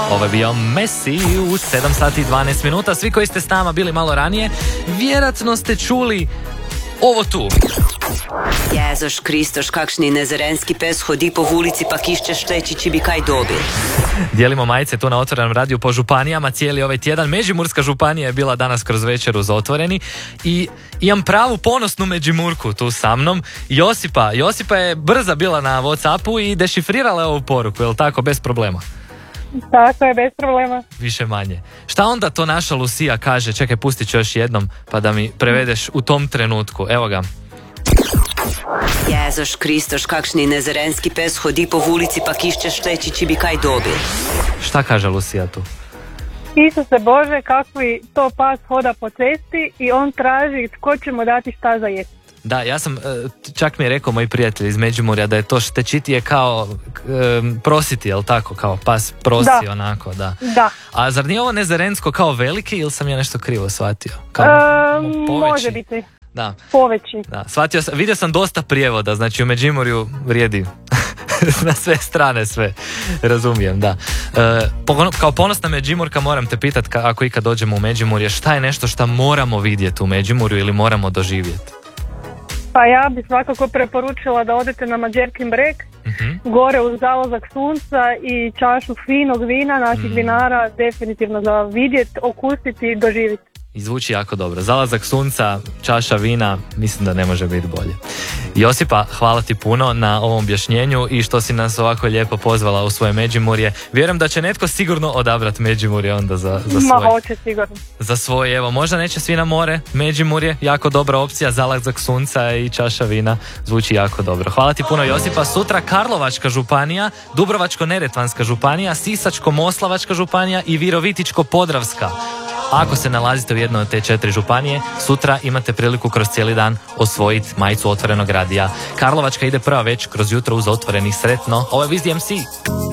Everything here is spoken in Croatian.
Ovo je bio Messi u 7 sati i 12 minuta. Svi koji ste s nama bili malo ranije, vjerojatno ste čuli ovo tu. Jezoš Kristoš, kakšni nezerenski pes hodi po ulici pa kiščeš reći či bi kaj dobil. Dijelimo majice tu na Otvorenom radiju po županijama cijeli ovaj tjedan. Međimurska županija je bila danas kroz večeru za Otvoreni i imam pravu ponosnu Međimurku tu sa mnom. Josipa je brza bila na WhatsAppu i dešifrirala je ovu poruku, jel tako, bez problema? Tako je, bez problema. Više manje. Šta onda to naša Lucija kaže? Čekaj, pustit ću još jednom pa da mi prevedeš u tom trenutku. Evo ga. Jezoš Kristoš, kakšni nezerenski pes hodi po ulici pa kiščeš reći či bi kaj dobil. Šta kaže Lucija tu? Isuse Bože, kakvi to pas hoda po cesti i on traži tko će mu dati šta za jesti. Da, ja sam, čak mi je rekao moj prijatelj iz Međimurja da je to štečitije kao prositi, jel tako, kao pas prosi, da. Onako, da. Da. A zar nije ovo nezerensko kao veliki ili sam ja nešto krivo shvatio? Kao može biti. Da. Poveći. Da, shvatio sam, vidio sam dosta prijevoda, znači u Međimurju vrijedi na sve strane sve, razumijem, da. Kao ponosna Međimurka moram te pitat, ako ikad dođemo u Međimurje, šta je nešto što moramo vidjeti u Međimurju ili moramo doživjeti? Pa ja bih svakako preporučila da odete na Mađerkin breg, gore uz zalazak sunca i čašu finog vina naših vinara, definitivno za vidjeti, okusiti i doživjeti. I zvuči jako dobro. Zalazak sunca, čaša vina, mislim da ne može biti bolje. Josipa, hvala ti puno na ovom objašnjenju i što si nas ovako lijepo pozvala u svoje Međimurje. Vjerujem da će netko sigurno odabrati Međimurje onda za svoje. Ma hoće sigurno. Za svoje, evo, možda neće svi na more, Međimurje, jako dobra opcija, zalazak sunca i čaša vina, zvuči jako dobro. Hvala ti puno, Josipa. Sutra Karlovačka županija, Dubrovačko-neretvanska županija, Sisačko-moslavačka županija i Virovitičko-podravska. Ako se nalazite u jednoj od te 4 županije, sutra imate priliku kroz cijeli dan osvojiti majicu Otvorenog radija. Karlovačka ide prva već kroz jutro uz Otvoreni. Sretno. Ovo je Vizdi MC.